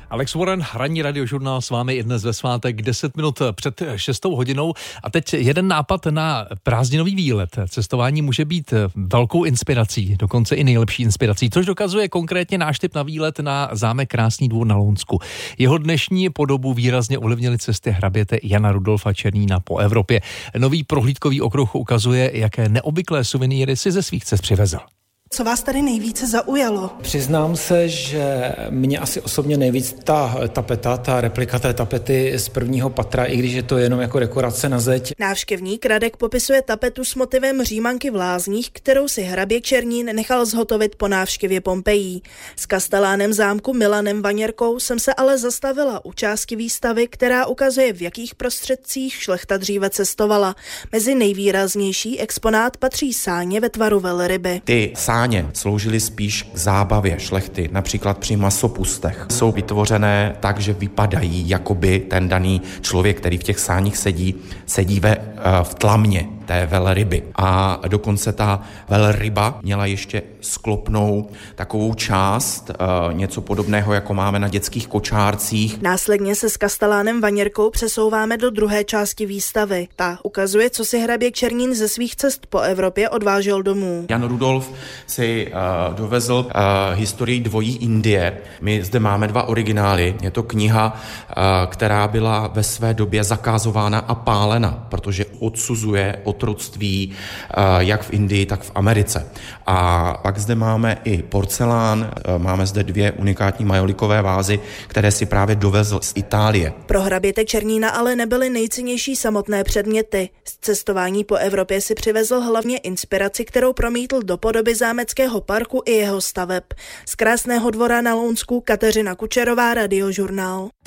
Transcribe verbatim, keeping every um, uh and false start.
Alex Warren, ranní radiožurnál s vámi i dnes ve svátek deset minut před šestou hodinou. A teď jeden nápad na prázdninový výlet. Cestování může být velkou inspirací, dokonce i nejlepší inspirací, což dokazuje konkrétně náš tip na výlet na zámek Krásný Dvůr na Lounsku. Jeho dnešní podobu výrazně ovlivnily cesty hraběte Jana Rudolfa Černína po Evropě. Nový prohlídkový okruh ukazuje, jaké neobvyklé suvenýry si ze svých cest přivezl. Co vás tady nejvíce zaujalo? Přiznám se, že mě asi osobně nejvíc ta tapeta, ta replika té tapety z prvního patra, i když je to jenom jako dekorace na zeď. Návštěvník Radek popisuje tapetu s motivem Římanky v Lázních, kterou si hrabě Černín nechal zhotovit po návštěvě Pompejí. S kastelánem zámku Milanem Vaněrkou jsem se ale zastavila u části výstavy, která ukazuje, v jakých prostředcích šlechta dříve cestovala. Mezi nejvýraznější exponát patří sáně ve tvaru velryby. Ty sáně sloužily spíš k zábavě šlechty, například při masopustech. Jsou vytvořené tak, že vypadají, jakoby ten daný člověk, který v těch sáních sedí, sedí ve, v tlamě té velryby. A dokonce ta velryba měla ještě sklopnou takovou část, něco podobného, jako máme na dětských kočárcích. Následně se s kastelánem Vaněrkou přesouváme do druhé části výstavy. Ta ukazuje, co si hraběk Černín ze svých cest po Evropě odvážel domů. Jan Rudolf si uh, dovezl uh, historii dvojí Indie. My zde máme dva originály. Je to kniha, uh, která byla ve své době zakázována a pálena, protože odsuzuje otroctví uh, jak v Indii, tak v Americe. A pak zde máme i porcelán, uh, máme zde dvě unikátní majolikové vázy, které si právě dovezl z Itálie. Pro hraběte Černína ale nebyly nejcennější samotné předměty. Z cestování po Evropě si přivezl hlavně inspiraci, kterou promítl do podoby zámeckého parku i jeho staveb. Z Krásného Dvora na Lounsku Kateřina Kučerová, Radiožurnál.